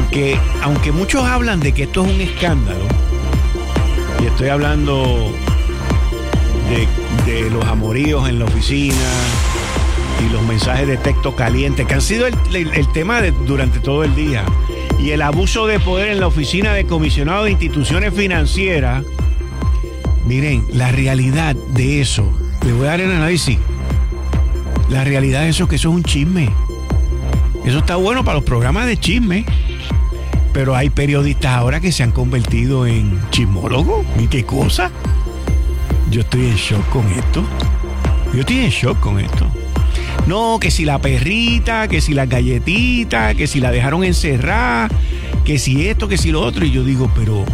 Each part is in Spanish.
Porque aunque muchos hablan de que esto es un escándalo, y estoy hablando de los amoríos en la oficina y los mensajes de texto caliente, que han sido el tema durante todo el día, y el abuso de poder en la oficina de comisionado de instituciones financieras, miren, la realidad de eso, le voy a dar el análisis. La realidad de eso es que eso es un chisme. Eso está bueno para los programas de chisme. Pero hay periodistas ahora que se han convertido en chismólogos. ¿Y qué cosa? Yo estoy en shock con esto. No, que si la perrita, que si las galletitas, que si la dejaron encerrada, que si esto, que si lo otro. Y yo digo,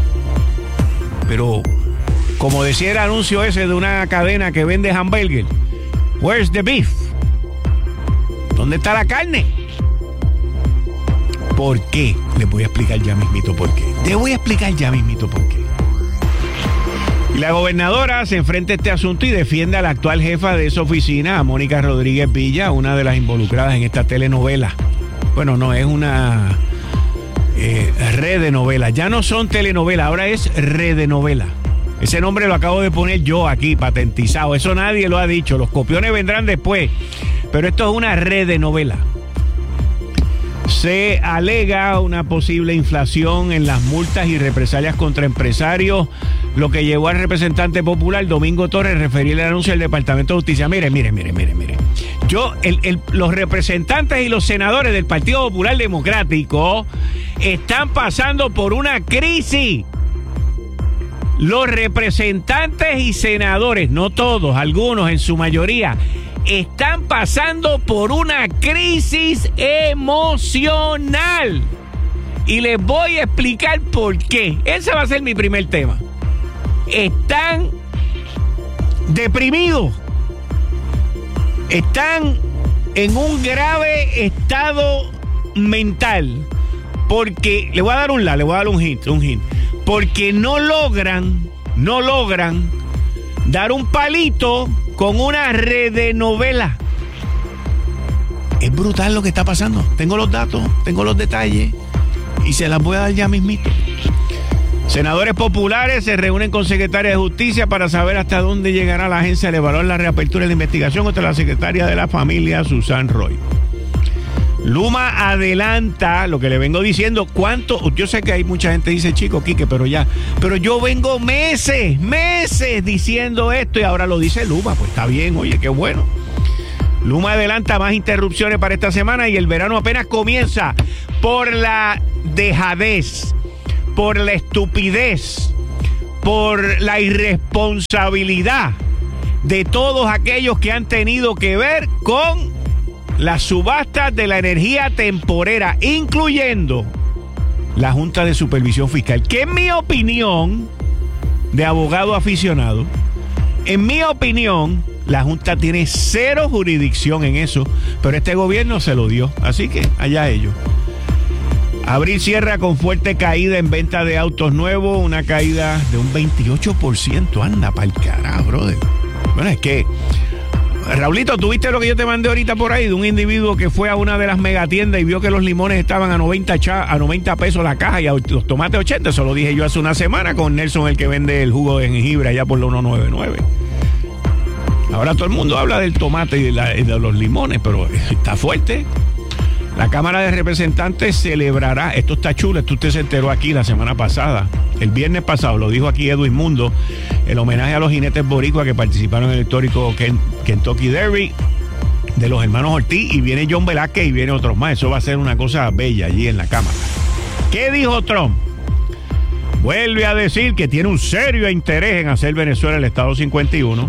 pero, como decía el anuncio ese de una cadena que vende hamburger, where's the beef? ¿Dónde está la carne? ¿Por qué? Les voy a explicar ya mismito por qué. Y la gobernadora se enfrenta a este asunto y defiende a la actual jefa de esa oficina, a Mónica Rodríguez Villa, una de las involucradas en esta telenovela. Bueno, no, es una red de novelas. Ya no son telenovelas, ahora es red de novela. Ese nombre lo acabo de poner yo aquí, patentizado. Eso nadie lo ha dicho. Los copiones vendrán después. Pero esto es una red de novela. Se alega una posible inflación en las multas y represalias contra empresarios, lo que llevó al representante popular Domingo Torres a referir el anuncio del Departamento de Justicia. Mire. Los representantes y los senadores del Partido Popular Democrático están pasando por una crisis. Los representantes y senadores, no todos, algunos en su mayoría, están pasando por una crisis emocional. Y les voy a explicar por qué. Ese va a ser mi primer tema. Están deprimidos. Están en un grave estado mental. Porque, le voy a dar un hint. Porque no logran dar un palito con una red de novela. Es brutal lo que está pasando. Tengo los datos, tengo los detalles y se las voy a dar ya mismito. Senadores populares se reúnen con secretaria de Justicia para saber hasta dónde llegará la agencia al evaluar la reapertura de la investigación contra la secretaria de la familia, Susan Roy. Luma adelanta lo que le vengo diciendo. Yo sé que hay mucha gente que dice, chico, Quique, pero yo vengo meses diciendo esto y ahora lo dice Luma. Pues está bien, oye, qué bueno. Luma adelanta más interrupciones para esta semana y el verano apenas comienza por la dejadez, por la estupidez, por la irresponsabilidad de todos aquellos que han tenido que ver con las subastas de la energía temporera, incluyendo la Junta de Supervisión Fiscal, que en mi opinión, de abogado aficionado, la Junta tiene cero jurisdicción en eso, pero este gobierno se lo dio, así que allá ellos. Abril cierra con fuerte caída en venta de autos nuevos, una caída de un 28%, anda pa'l carajo, brother. Bueno, es que Raulito, ¿tuviste lo que yo te mandé ahorita por ahí de un individuo que fue a una de las megatiendas y vio que los limones estaban a 90 pesos la caja y a los tomates 80? Eso lo dije yo hace una semana con Nelson, el que vende el jugo de jengibre allá por los 199. Ahora todo el mundo habla del tomate y de los limones, pero está fuerte. La Cámara de Representantes celebrará, esto está chulo, esto usted se enteró aquí la semana pasada, el viernes pasado, lo dijo aquí Edwin Mundo, el homenaje a los jinetes boricuas que participaron en el histórico Kentucky Derby de los hermanos Ortiz, y viene John Velázquez y viene otros más. Eso va a ser una cosa bella allí en la Cámara. ¿Qué dijo Trump? Vuelve a decir que tiene un serio interés en hacer Venezuela el Estado 51.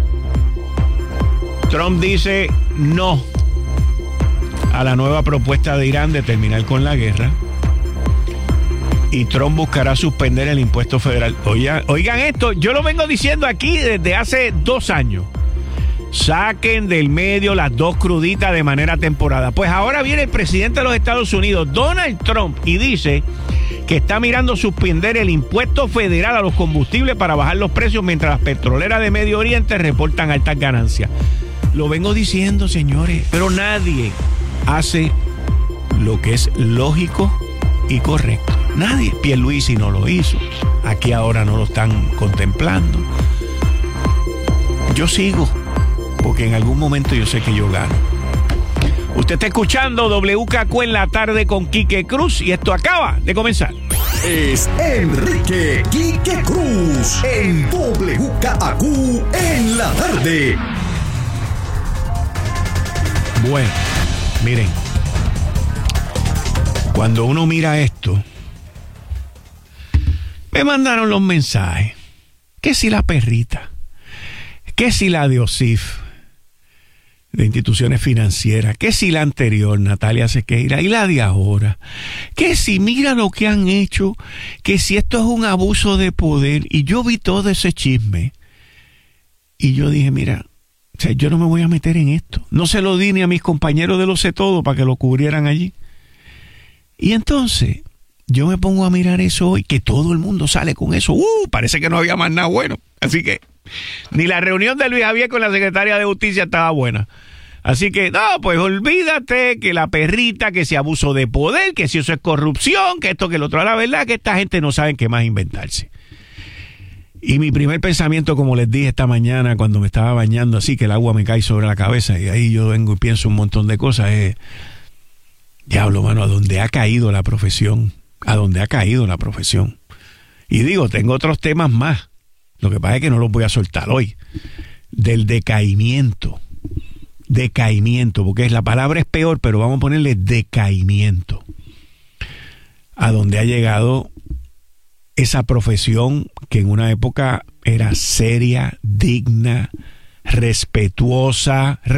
Trump dice no a la nueva propuesta de Irán de terminar con la guerra. Y Trump buscará suspender el impuesto federal. Oigan esto, yo lo vengo diciendo aquí desde hace 2 años. Saquen del medio las dos cruditas de manera temporada. Pues ahora viene el presidente de los Estados Unidos, Donald Trump, y dice que está mirando suspender el impuesto federal a los combustibles para bajar los precios mientras las petroleras de Medio Oriente reportan altas ganancias. Lo vengo diciendo, señores, pero nadie hace lo que es lógico y correcto. Nadie, Pierluisi no lo hizo. Aquí ahora no lo están contemplando. Yo sigo, porque en algún momento yo sé que yo gano. Usted está escuchando WKQ en la tarde con Quique Cruz y esto acaba de comenzar. Es Enrique Quique Cruz en WKQ en la tarde. Bueno, miren, cuando uno mira esto, me mandaron los mensajes. Que si la perrita, que si la de OSIF, de instituciones financieras, que si la anterior, Natalia Sequeira, y la de ahora, que si mira lo que han hecho, que si esto es un abuso de poder. Y yo vi todo ese chisme y yo dije, mira, o sea, yo no me voy a meter en esto. No se lo di ni a mis compañeros de Lo Sé Todo para que lo cubrieran allí. Y entonces yo me pongo a mirar eso hoy, que todo el mundo sale con eso. Parece que no había más nada bueno. Así que ni la reunión de Luis Javier con la secretaria de Justicia estaba buena. Así que, no, pues olvídate que la perrita, que si abuso de poder, que si eso es corrupción, que esto, que lo otro. La verdad que esta gente no sabe qué más inventarse. Y mi primer pensamiento, como les dije esta mañana cuando me estaba bañando así, que el agua me cae sobre la cabeza y ahí yo vengo y pienso un montón de cosas, es, diablo, mano, a dónde ha caído la profesión, a dónde ha caído la profesión. Y digo, tengo otros temas más, lo que pasa es que no los voy a soltar hoy, del decaimiento, porque la palabra es peor, pero vamos a ponerle decaimiento, a dónde ha llegado esa profesión que en una época era seria, digna, respetuosa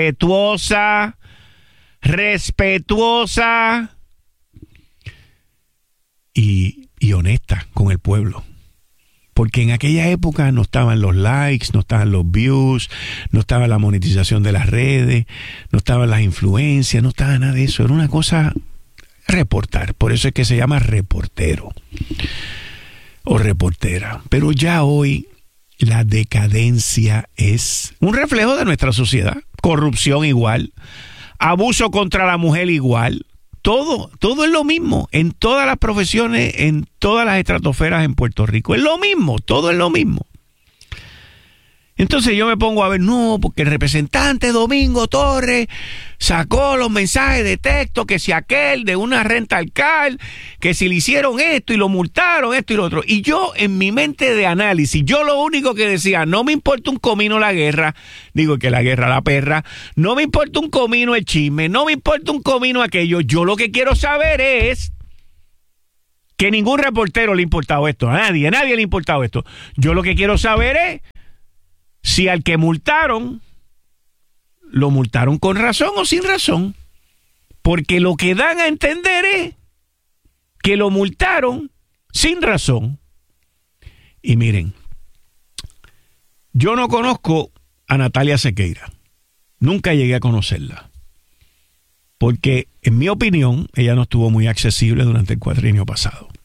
y honesta con el pueblo. Porque en aquella época no estaban los likes, no estaban los views, no estaba la monetización de las redes, no estaban las influencias, no estaba nada de eso. Era una cosa reportar, por eso es que se llama reportero o reportera. Pero ya hoy la decadencia es un reflejo de nuestra sociedad. Corrupción igual, abuso contra la mujer igual, todo es lo mismo en todas las profesiones, en todas las estratosferas en Puerto Rico. Es lo mismo, todo es lo mismo. Entonces yo me pongo a ver, no, porque el representante Domingo Torres sacó los mensajes de texto, que si aquel de una renta alcal, que si le hicieron esto y lo multaron, esto y lo otro. Y yo en mi mente de análisis, yo lo único que decía, no me importa un comino la guerra, digo que la guerra la perra, no me importa un comino el chisme, no me importa un comino aquello, yo lo que quiero saber es que ningún reportero le ha importado esto, a nadie le ha importado esto. Yo lo que quiero saber es si al que multaron, lo multaron con razón o sin razón. Porque lo que dan a entender es que lo multaron sin razón. Y miren, yo no conozco a Natalia Sequeira. Nunca llegué a conocerla. Porque, en mi opinión, ella no estuvo muy accesible durante el cuatrienio pasado.